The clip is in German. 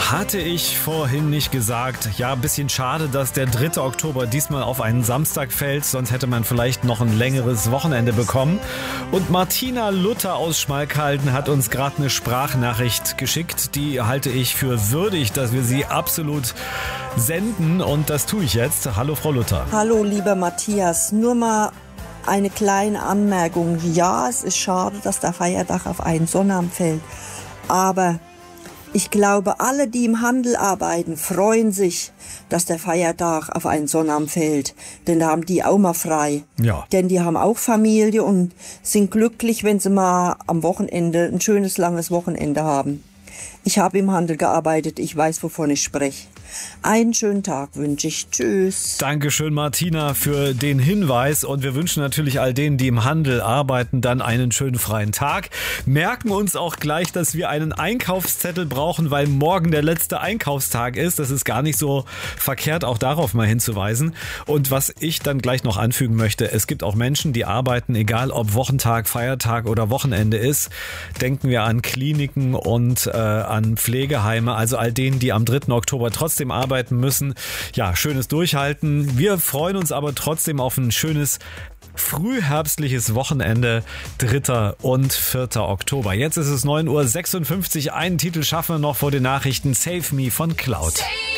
Hatte ich vorhin nicht gesagt. Ja, ein bisschen schade, dass der 3. Oktober diesmal auf einen Samstag fällt. Sonst hätte man vielleicht noch ein längeres Wochenende bekommen. Und Martina Luther aus Schmalkalden hat uns gerade eine Sprachnachricht geschickt. Die halte ich für würdig, dass wir sie absolut senden. Und das tue ich jetzt. Hallo, Frau Luther. Hallo, lieber Matthias. Nur mal eine kleine Anmerkung. Ja, es ist schade, dass der Feiertag auf einen Sonnabend fällt. Aber ich glaube, alle, die im Handel arbeiten, freuen sich, dass der Feiertag auf einen Sonnabend fällt. Denn da haben die auch mal frei. Ja. Denn die haben auch Familie und sind glücklich, wenn sie mal am Wochenende ein schönes, langes Wochenende haben. Ich habe im Handel gearbeitet, ich weiß, wovon ich spreche. Einen schönen Tag wünsche ich. Tschüss. Dankeschön, Martina, für den Hinweis. Und wir wünschen natürlich all denen, die im Handel arbeiten, dann einen schönen freien Tag. Merken uns auch gleich, dass wir einen Einkaufszettel brauchen, weil morgen der letzte Einkaufstag ist. Das ist gar nicht so verkehrt, auch darauf mal hinzuweisen. Und was ich dann gleich noch anfügen möchte, es gibt auch Menschen, die arbeiten, egal ob Wochentag, Feiertag oder Wochenende ist. Denken wir an Kliniken und an Pflegeheime, also all denen, die am 3. Oktober trotzdem arbeiten müssen. Ja, schönes Durchhalten. Wir freuen uns aber trotzdem auf ein schönes frühherbstliches Wochenende, 3. und 4. Oktober. Jetzt ist es 9:56 Uhr. Einen Titel schaffen wir noch vor den Nachrichten. Save Me von Cloud.